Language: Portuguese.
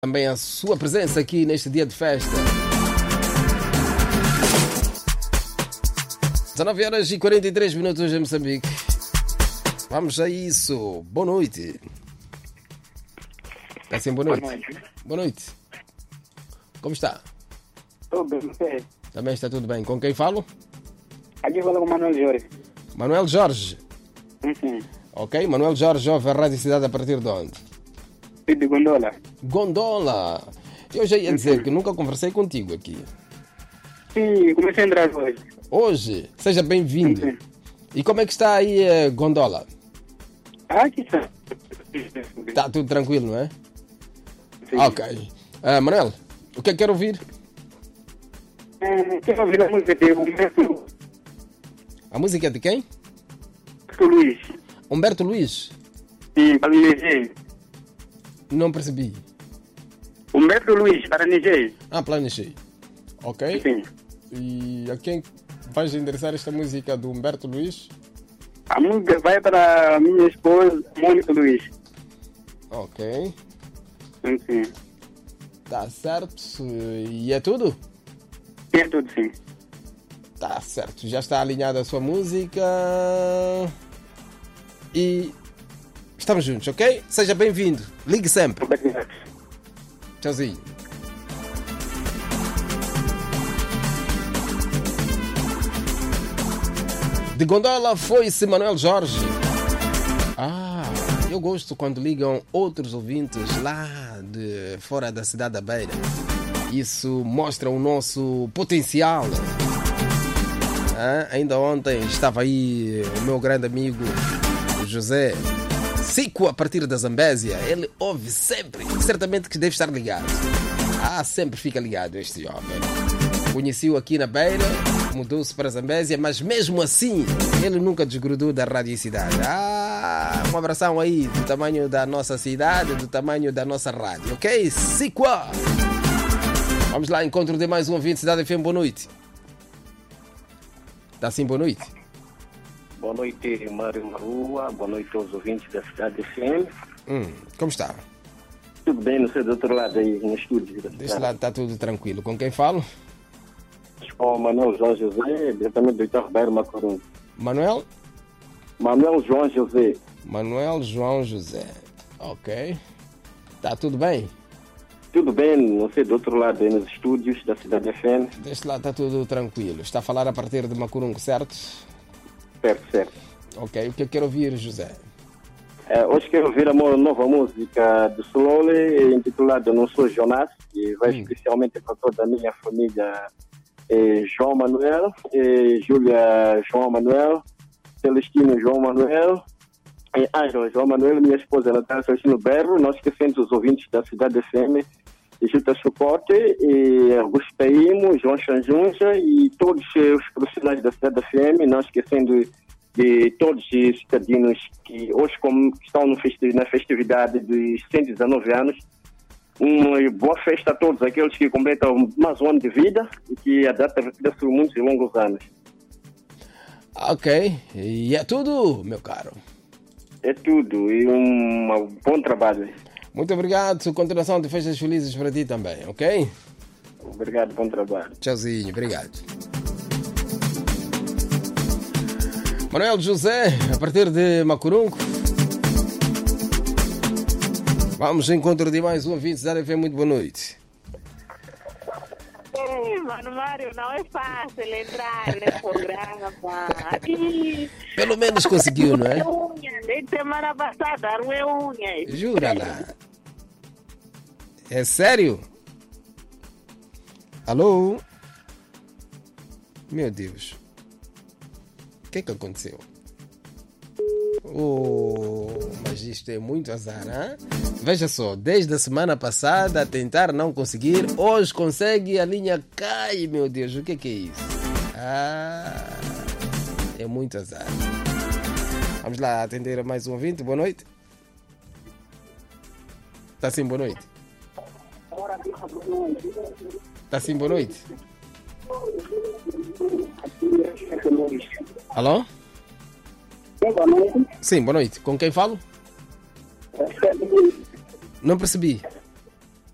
Também a sua presença aqui neste dia de festa. 19h43 em Moçambique. Vamos a isso. Boa noite. Está sim, boa noite. Boa noite. Como está? Tudo bem, você? Também está tudo bem. Com quem falo? Aqui fala com o Manuel Jorge. Manuel Jorge. Ok, Manuel Jorge ouve a Rádio Cidade a partir de onde? De Gondola. Gondola. Eu já ia dizer que nunca conversei contigo aqui. Sim, comecei a entrar hoje. Hoje, seja bem-vindo. E como é que está aí Gondola? Aqui está. Está tudo tranquilo, não é? Sim. Ok. Manuel, o que é que quer ouvir? Quero ouvir a música de Humberto A música é de quem? Luiz. Humberto Luiz? Sim, para Niger. Não percebi. Humberto Luiz, para Niger. Planejei. Ok. Sim. E a quem vais endereçar esta música do Humberto Luiz? A música vai para a minha esposa, Mônica Luiz. Ok. Sim. Tá certo. E é tudo? É tudo sim. Tá certo. Já está alinhada a sua música. E estamos juntos, ok? Seja bem-vindo. Ligue sempre. Obrigado. Tchauzinho. De Gondola foi-se Manuel Jorge. Eu gosto quando ligam outros ouvintes lá de fora da cidade da Beira. Isso mostra o nosso potencial. Ainda ontem estava aí o meu grande amigo José Cico, a partir da Zambésia. Ele ouve sempre, certamente que deve estar ligado. Sempre fica ligado este jovem. Conheci-o aqui na Beira, mudou-se para a Zambésia, mas mesmo assim ele nunca desgrudou da Rádio Cidade. Um abração aí do tamanho da nossa cidade, do tamanho da nossa rádio, ok? Cico! Vamos lá, encontro de mais um ouvinte. Cidade FM, boa noite. Está sim, boa noite. Boa noite, Mário Marua. Boa noite aos ouvintes da Cidade FM. Como está? Tudo bem, não sei do outro lado aí no estúdio. Deste lado está tudo tranquilo. Com quem falo? Com o Manuel João José, diretamente do Itaú Ribeiro, Macurum. Manuel? Manuel João José. Manuel João José. Ok. Está tudo bem? Tudo bem, não sei do outro lado aí nos estúdios da Cidade FM. Deste lado está tudo tranquilo. Está a falar a partir de Macurungo, certo? Certo. Ok, o que eu quero ouvir, José? Hoje quero ouvir a nova música do Slowly, intitulada Não Sou Jonas, e vai especialmente para toda a minha família, João Manuel, Júlia João Manuel, Celestino João Manuel, Ângela João Manuel, minha esposa Natália Celestino Berro, não esquecendo os ouvintes da Cidade FM, Juta Suporte, Augusto Taimo, João Chanjunja e todos os profissionais da Cidade FM, não esquecendo de todos os cidadãos que hoje estão na festividade dos 119 anos. Uma boa festa a todos aqueles que completam mais um ano de vida e que a data repita por muitos e longos anos. Ok, e é tudo, meu caro. É tudo e um bom trabalho. Muito obrigado, continuação de festas felizes para ti também, ok? Obrigado, bom trabalho. Tchauzinho, obrigado. Manuel José, a partir de Macurungo. Vamos ao encontro de mais um ouvinte. Cidade FM, muito boa noite. Mano Mário, não é fácil entrar nesse programa. Pelo menos conseguiu, não é? Desde semana passada, não é unha. Jura lá. É sério? Alô? Meu Deus. O que é que aconteceu? Mas isto é muito azar, hein? Veja só, desde a semana passada a tentar não conseguir, hoje consegue, a linha cai, meu Deus, o que é isso? É muito azar. Vamos lá atender a mais um ouvinte, boa noite. Está sim, boa noite. Está sim, boa noite. Alô? Boa noite. Sim, boa noite. Com quem falo? Não percebi.